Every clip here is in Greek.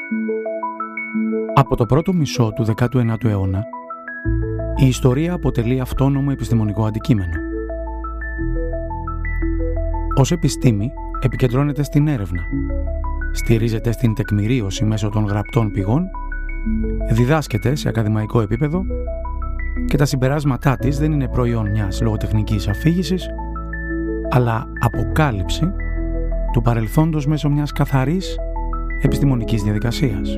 Από το πρώτο μισό του 19ου αιώνα, η ιστορία αποτελεί αυτόνομο επιστημονικό αντικείμενο. Ως επιστήμη, επικεντρώνεται στην έρευνα, στηρίζεται στην τεκμηρίωση μέσω των γραπτών πηγών, διδάσκεται σε ακαδημαϊκό επίπεδο και τα συμπεράσματά της δεν είναι προϊόν μιας λογοτεχνικής αφήγησης, αλλά αποκάλυψη του παρελθόντος μέσω μιας καθαρής επιστημονικής διαδικασίας.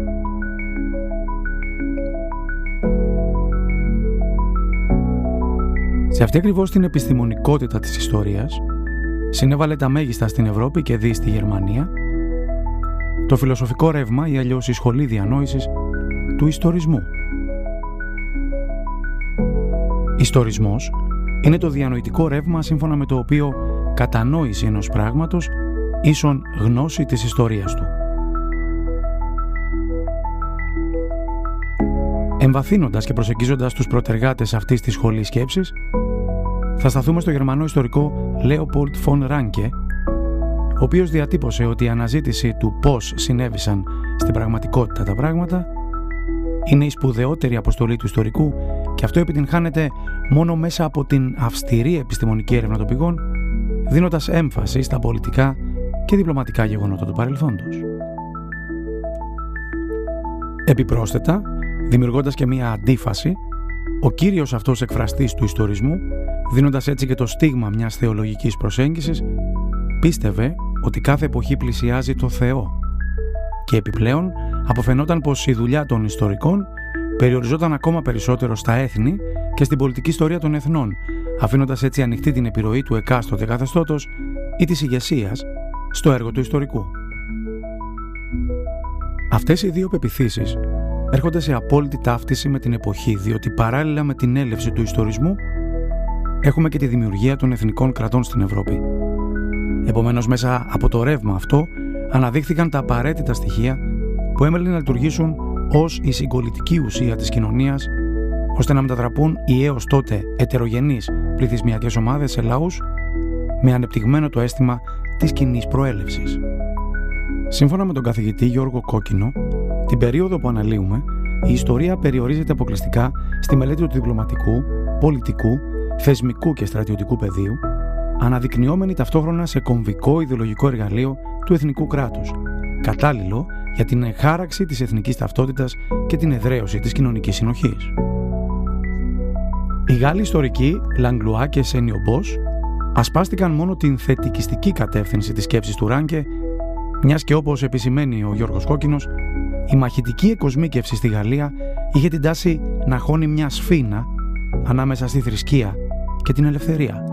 Σε αυτή ακριβώς την επιστημονικότητα της ιστορίας συνέβαλε τα μέγιστα στην Ευρώπη και δι' στη Γερμανία το φιλοσοφικό ρεύμα ή αλλιώς η σχολή διανόησης του ιστορισμού. Ιστορισμός είναι το διανοητικό ρεύμα σύμφωνα με το οποίο κατανόηση ενός πράγματος ίσον γνώση της ιστορίας του. Εμβαθύνοντας και προσεγγίζοντας τους προτεργάτες αυτής της σχολής σκέψης, θα σταθούμε στο γερμανό ιστορικό Leopold von Ranke, ο οποίος διατύπωσε ότι η αναζήτηση του πώς συνέβησαν στην πραγματικότητα τα πράγματα είναι η σπουδαιότερη αποστολή του ιστορικού και αυτό επιτυγχάνεται μόνο μέσα από την αυστηρή επιστημονική έρευνα των πηγών, δίνοντας έμφαση στα πολιτικά και διπλωματικά γεγονότα του παρελθόντος. Επιπρόσθετα, δημιουργώντας και μία αντίφαση, ο κύριος αυτός εκφραστής του ιστορισμού, δίνοντας έτσι και το στίγμα μιας θεολογικής προσέγγισης, πίστευε ότι κάθε εποχή πλησιάζει το Θεό και επιπλέον αποφαινόταν πως η δουλειά των ιστορικών περιοριζόταν ακόμα περισσότερο στα έθνη και στην πολιτική ιστορία των εθνών, αφήνοντας έτσι ανοιχτή την επιρροή του εκάστοτε καθεστώτος ή της ηγεσίας στο έργο του ιστορικού. Αυτές οι δύο πεποιθήσεις έρχονται σε απόλυτη ταύτιση με την εποχή, διότι παράλληλα με την έλευση του ιστορισμού έχουμε και τη δημιουργία των εθνικών κρατών στην Ευρώπη. Επομένως, μέσα από το ρεύμα αυτό αναδείχθηκαν τα απαραίτητα στοιχεία που έμελε να λειτουργήσουν ως η συγκολητική ουσία της κοινωνίας, ώστε να μετατραπούν οι έως τότε ετερογενείς πληθυσμιακές ομάδες σε λαούς με ανεπτυγμένο το αίσθημα της κοινής προέλευσης. Σύμφωνα με τον καθηγητή Γιώργο Κόκκινο, την περίοδο που αναλύουμε, η ιστορία περιορίζεται αποκλειστικά στη μελέτη του διπλωματικού, πολιτικού, θεσμικού και στρατιωτικού πεδίου, αναδεικνυόμενη ταυτόχρονα σε κομβικό ιδεολογικό εργαλείο του εθνικού κράτους, κατάλληλο για την εγχάραξη της εθνικής ταυτότητας και την εδραίωση της κοινωνικής συνοχής. Οι Γάλλοι ιστορικοί Λαγκλουά και Σένιο Μπος ασπάστηκαν μόνο την θετικιστική κατεύθυνση της σκέψης του Ράνκε, μιας και όπως επισημαίνει ο Γιώργος Κόκκινος, η μαχητική εκοσμίκευση στη Γαλλία είχε την τάση να χώνει μια σφήνα ανάμεσα στη θρησκεία και την ελευθερία.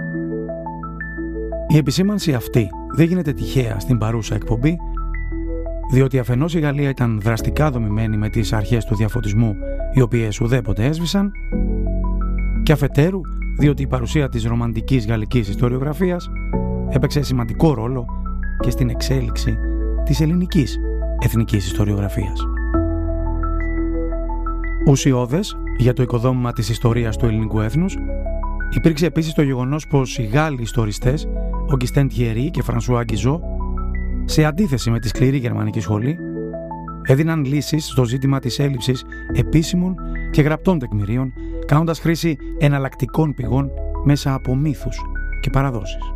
Η επισήμανση αυτή δεν γίνεται τυχαία στην παρούσα εκπομπή, διότι αφενός η Γαλλία ήταν δραστικά δομημένη με τις αρχές του διαφωτισμού, οι οποίες ουδέποτε έσβησαν, και αφετέρου διότι η παρουσία της ρομαντικής γαλλικής ιστοριογραφίας έπαιξε σημαντικό ρόλο και στην εξέλιξη της ελληνικής εθνικής ιστοριογραφίας. Ουσιώδες για το οικοδόμημα της ιστορίας του ελληνικού έθνους υπήρξε επίσης το γεγονός πως οι Γάλλοι ιστοριστές, ο Γκιστέν Τιερί και Φρανσουά Γκιζό, σε αντίθεση με τη σκληρή γερμανική σχολή, έδιναν λύσεις στο ζήτημα της έλλειψης επίσημων και γραπτών τεκμηρίων, κάνοντας χρήση εναλλακτικών πηγών μέσα από μύθους και παραδόσεις.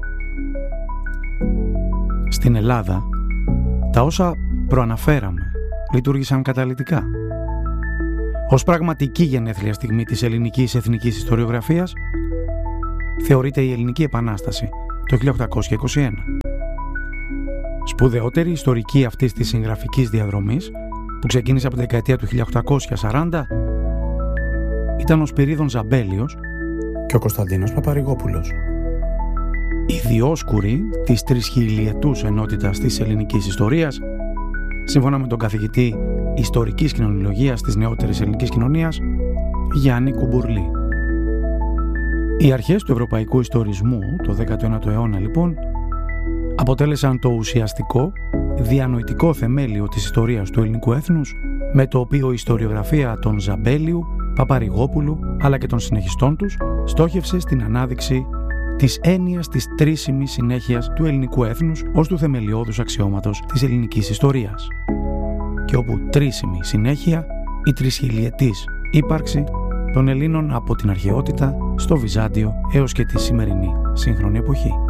Στην Ελλάδα, τα όσα προαναφέραμε λειτουργήσαν καταλυτικά. Ως πραγματική γενέθλια στιγμή της ελληνικής εθνικής ιστοριογραφίας θεωρείται η Ελληνική Επανάσταση το 1821. Σπουδαιότερη ιστορική αυτής της συγγραφικής διαδρομής, που ξεκίνησε από τη δεκαετία του 1840, ήταν ο Σπυρίδων Ζαμπέλιος και ο Κωνσταντίνος Παπαρηγόπουλος. Οι διόσκουροι της τρισχιλιετούς ενότητας της ελληνικής ιστορίας, σύμφωνα με τον καθηγητή ιστορικής κοινωνιολογίας της νεότερης ελληνικής κοινωνίας, Γιάννη Κουμπουρλή. Οι αρχές του ευρωπαϊκού ιστορισμού το 19ο αιώνα, λοιπόν, αποτέλεσαν το ουσιαστικό, διανοητικό θεμέλιο της ιστορίας του ελληνικού έθνους, με το οποίο η ιστοριογραφία των Ζαμπέλιου, Παπαρηγόπουλου αλλά και των συνεχιστών τους στόχευσε στην ανάδειξη της έννοιας της τρίσιμης συνέχειας του ελληνικού έθνους ως του θεμελιώδους αξιώματος της ελληνικής ιστορίας. και όπου τρίσιμη συνέχεια η τρισχιλιετής ύπαρξη των Ελλήνων από την αρχαιότητα στο Βυζάντιο έως και τη σημερινή σύγχρονη εποχή.